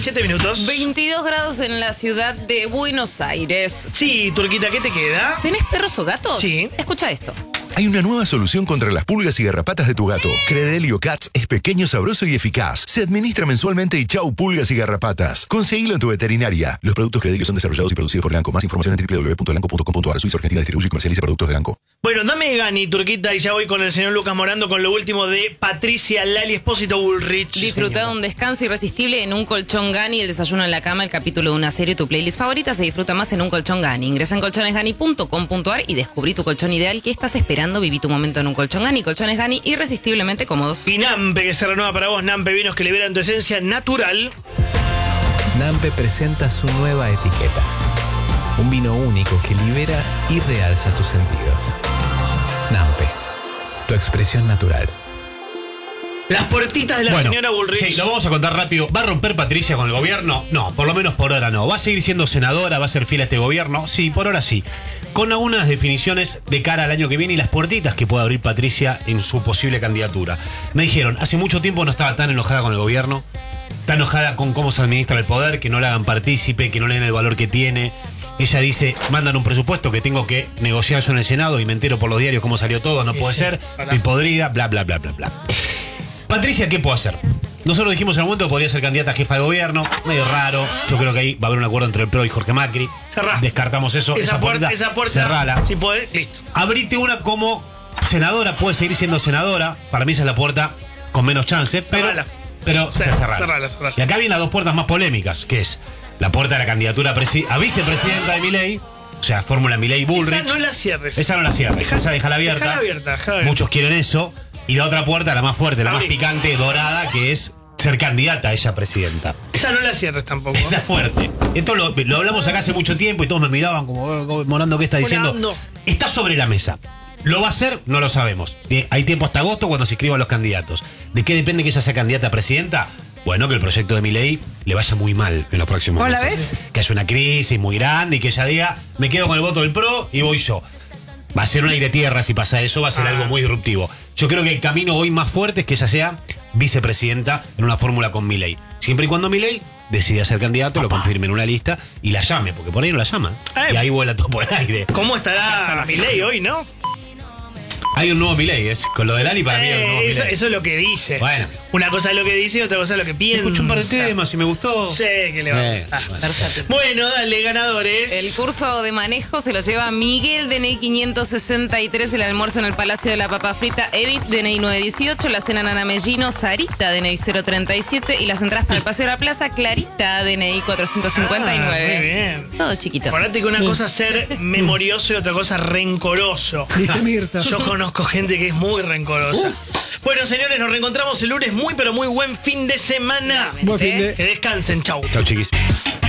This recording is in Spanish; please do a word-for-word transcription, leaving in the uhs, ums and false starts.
Siete minutos. veintidós grados en la ciudad de Buenos Aires. Sí, Turquita, ¿qué te queda? ¿Tenés perros o gatos? Sí. Escucha esto. Hay una nueva solución contra las pulgas y garrapatas de tu gato. Credelio Cats es pequeño, sabroso y eficaz. Se administra mensualmente y chau pulgas y garrapatas. Conseguilo en tu veterinaria. Los productos Credelio son desarrollados y producidos por Elanco. Más información en w w w punto elanco punto com punto a r. Suiza Argentina distribuye y comercializa productos de Elanco. Bueno, dame Gani, Turquita, y ya voy con el señor Lucas Morando con lo último de Patricia Lali Espósito Bullrich. Disfruta de un descanso irresistible en un colchón Gani, el desayuno en la cama, el capítulo de una serie, tu playlist favorita se disfruta más en un colchón Gani. Ingresa en colchones gani punto com punto a r y descubrí tu colchón ideal. ¿Qué estás esperando? Viví tu momento en un colchón Gani. Colchones Gani irresistiblemente cómodos. Y Nampe, que se renueva para vos, Nampe, vinos que liberan tu esencia natural. Nampe presenta su nueva etiqueta. Un vino único que libera y realza tus sentidos. Nampe, tu expresión natural. Las puertitas de la bueno, señora Bullrich. Sí, lo vamos a contar rápido. ¿Va a romper Patricia con el gobierno? No, por lo menos por ahora no. ¿Va a seguir siendo senadora? ¿Va a ser fiel a este gobierno? Sí, por ahora sí. Con algunas definiciones de cara al año que viene y las puertitas que puede abrir Patricia en su posible candidatura. Me dijeron, hace mucho tiempo no estaba tan enojada con el gobierno, tan enojada con cómo se administra el poder, que no la hagan partícipe, que no le den el valor que tiene. Ella dice, mandan un presupuesto que tengo que negociar yo en el Senado y me entero por los diarios cómo salió todo, no puede sí, ser, para. estoy podrida, bla, bla, bla, bla, bla. Patricia, ¿qué puede hacer? Nosotros dijimos en el momento que podría ser candidata a jefa de gobierno, medio raro. Yo creo que ahí va a haber un acuerdo entre el P R O y Jorge Macri. Cerrá. Descartamos eso. Esa, esa puerta, puerta, esa puerta. cerrala. Si podés, listo. Abrite una como senadora, puede seguir siendo senadora. Para mí esa es la puerta con menos chance, pero, Cerrala. pero Sí, cerrala. cerrala, cerrala. Y acá vienen las dos puertas más polémicas, que es la puerta de la candidatura a, presi- a vicepresidenta de Milei, o sea, fórmula Milei-Bullrich. Esa no la cierres. Esa no la cierres, Deja- esa déjala abierta. Dejala abierta, dejala abierta. Muchos quieren eso. Y la otra puerta, la más fuerte, la Abrí. más picante, dorada, que es ser candidata a ella presidenta. Esa no la cierres tampoco. Esa es fuerte. Esto lo, lo hablamos acá hace mucho tiempo y todos me miraban como, "Oh, como, Morando, ¿qué está diciendo?" Morando. Está sobre la mesa. ¿Lo va a hacer? No lo sabemos. Tie- Hay tiempo hasta agosto cuando se inscriban los candidatos. ¿De qué depende que ella sea candidata a presidenta? Bueno, que el proyecto de Milei le vaya muy mal en los próximos ¿Vos la meses. ves? Que haya una crisis muy grande y que ella diga, me quedo con el voto del P R O y voy yo. Va a ser un aire tierra si pasa eso, va a ser Ah. algo muy disruptivo. Yo creo que el camino hoy más fuerte es que ella sea vicepresidenta en una fórmula con Milei. Siempre y cuando Milei decida ser candidato, lo confirme en una lista y la llame, porque por ahí no la llaman. Eh. Y ahí vuela todo por el aire. ¿Cómo estará Milei hoy, no? Hay un nuevo Milei, es con lo de Lali para mí hay un nuevo Eh, eso, Milei. eso es lo que dice. Bueno. Una cosa es lo que dice y otra cosa es lo que piensa. Escuché un par de temas y me gustó. Sé que le va a Eh, gustar. bueno. Perfecto. Bueno, dale, ganadores. El curso de manejo se lo lleva Miguel, D N I quinientos sesenta y tres, el almuerzo en el Palacio de la Papa Frita, Edith, D N I novecientos dieciocho, la cena Nana Mellino, Sarita, D N I cero treinta y siete y las entradas para el Paseo de la Plaza, Clarita, D N I cuatrocientos cincuenta y nueve. Ah, muy bien. Todo chiquito. Acordate que una cosa es ser memorioso y otra cosa rencoroso. Dice Mirta. Yo conozco gente que es muy rencorosa. Bueno, señores, nos reencontramos el lunes. Muy, pero muy buen fin de semana. Buen fin de- Que descansen. Chau. Chau, chiquis.